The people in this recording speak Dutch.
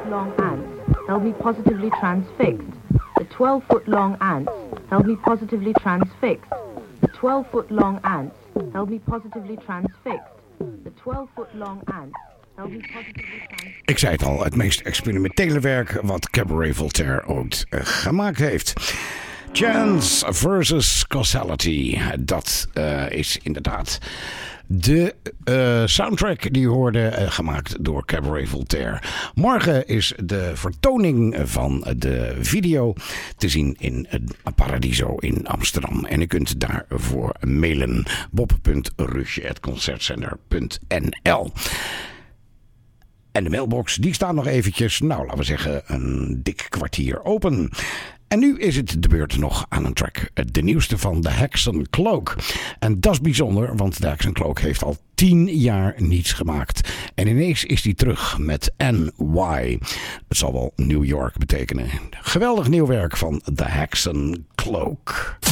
long ants held me positively transfixed. The 12-foot long ants held me positively transfixed. The 12-foot long ants held me positively transfixed. The 12-foot long ants held me positively transfixed. Ik zei het al, het meest experimentele werk wat Cabaret Voltaire ooit gemaakt heeft. Chance versus Causality. Dat is inderdaad de soundtrack die u hoorde, gemaakt door Cabaret Voltaire. Morgen is de vertoning van de video te zien in Paradiso in Amsterdam. En u kunt daarvoor mailen bob.rusje@concertcenter.nl. En de mailbox die staat nog eventjes, laten we zeggen, een dik kwartier open. En nu is het de beurt nog aan een track. De nieuwste van The Haxon Cloak. En dat is bijzonder, want The Haxon Cloak heeft al 10 jaar niets gemaakt. En ineens is hij terug met NY. Het zal wel New York betekenen. Geweldig nieuw werk van The Haxon Cloak.